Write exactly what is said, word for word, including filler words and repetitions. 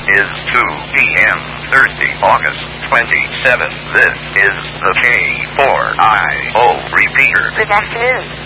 is two p m Thursday, August twenty-seventh. This is the K four I O repeater. Good afternoon.